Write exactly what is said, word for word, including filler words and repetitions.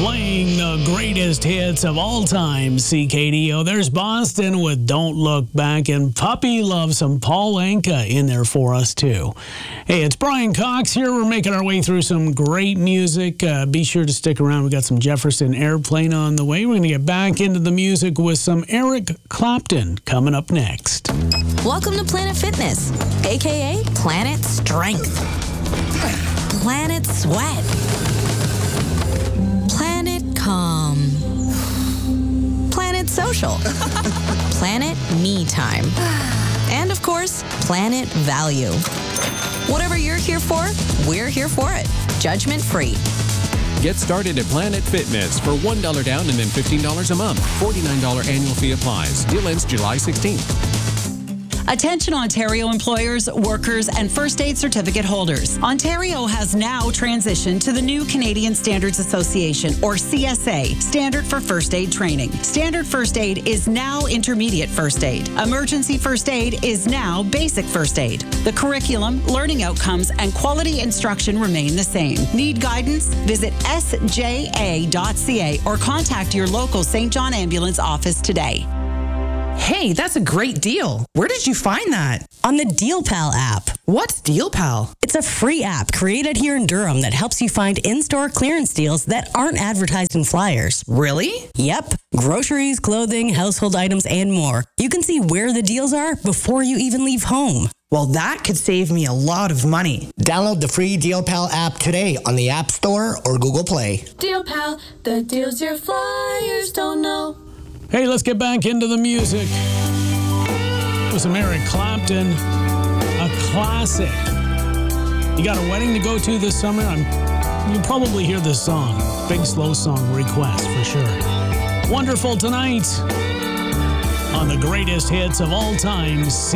playing the greatest hits of all time, C K D O. There's Boston with Don't Look Back, and Puppy loves some Paul Anka in there for us, too. Hey, it's Brian Cox here. We're making our way through some great music. Uh, be sure to stick around. We got some Jefferson Airplane on the way. We're going to get back into the music with some Eric Clapton coming up next. Welcome to Planet Fitness, a k a. Planet Strength, Planet Sweat, Planet Calm, Planet Social, Planet Me Time, and of course, Planet Value. Whatever you're here for, we're here for it. Judgment free. Get started at Planet Fitness for one dollar down and then fifteen dollars a month. forty-nine dollars annual fee applies. Deal ends July sixteenth. Attention Ontario employers, workers, and first aid certificate holders. Ontario has now transitioned to the new Canadian Standards Association, or C S A, Standard for First Aid Training. Standard First Aid is now Intermediate First Aid. Emergency First Aid is now Basic First Aid. The curriculum, learning outcomes, and quality instruction remain the same. Need guidance? Visit S J A dot C A or contact your local Saint John Ambulance office today. Hey, that's a great deal. Where did you find that? On the DealPal app. What's DealPal? It's a free app created here in Durham that helps you find in-store clearance deals that aren't advertised in flyers. Really? Yep. Groceries, clothing, household items, and more. You can see where the deals are before you even leave home. Well, that could save me a lot of money. Download the free DealPal app today on the App Store or Google Play. DealPal, the deals your flyers don't know. Hey, let's get back into the music with some Eric Clapton, a classic. You got a wedding to go to this summer? I'm, you'll probably hear this song. Big slow song request for sure. Wonderful tonight on the greatest hits of all time.